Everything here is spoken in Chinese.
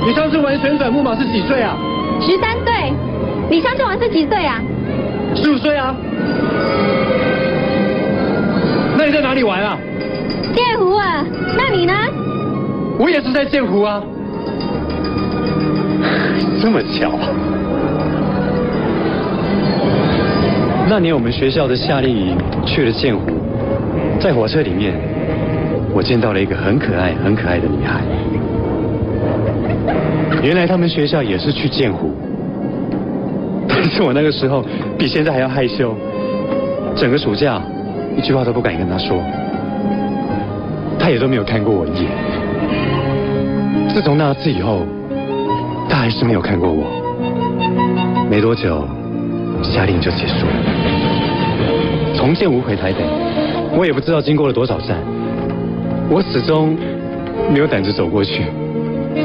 你上次玩旋转木马是几岁啊 ？13岁。你上次玩是几岁啊 ？15岁啊。那你在哪里玩啊？ 剑湖啊。那你呢？ 我也是在剑湖啊。这么巧。那年我们学校的夏令营去了剑湖，在火车里面，我见到了一个很可爱、很可爱的女孩。原来他们学校也是去剑湖，但是我那个时候比现在还要害羞，整个暑假一句话都不敢跟她说，她也都没有看过我一眼。自从那次以后，她还是没有看过我。没多久，夏令营就结束了。从剑湖回台北，我也不知道经过了多少站，我始终没有胆子走过去。